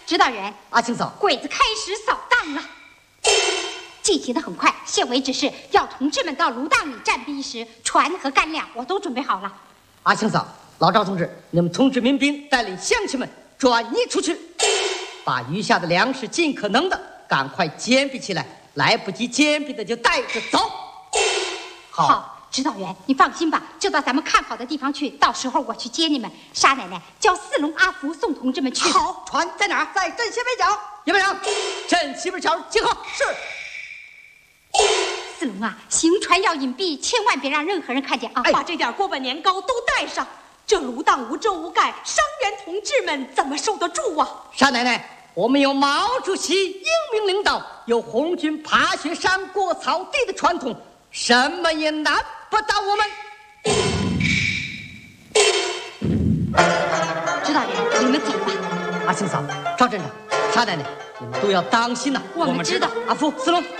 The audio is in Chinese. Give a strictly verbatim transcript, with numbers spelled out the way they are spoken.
指导员， 阿青嫂， 鬼子开始扫荡了。进行的很快，县委指示要同志们到芦荡里暂避一时，船和干粮我都准备好了。 阿青嫂，老赵同志，你们通知民兵带领乡亲们转移出去，把余下的粮食尽可能的赶快坚壁起来，来不及坚壁的就带着走。 好。好，指导员，你放心吧，就到咱们看好的地方去，到时候我去接你们。沙奶奶叫四龙阿福送同志们去。 好，船在哪儿？在镇西北角。叶班长，镇西北角集合。是。 四龙啊，行船要隐蔽，千万别让任何人看见啊！ 哎、把这点锅碗年糕都带上。这芦荡无遮无盖，伤员同志们怎么受得住啊？ 沙奶奶，我们有毛主席英明领导，有红军爬雪山过草地的传统，什么也难不倒我们。 指导员，你们走吧。 阿青嫂、赵镇长、沙奶奶，你们都要当心呐、 我们知道。 阿福、四龙。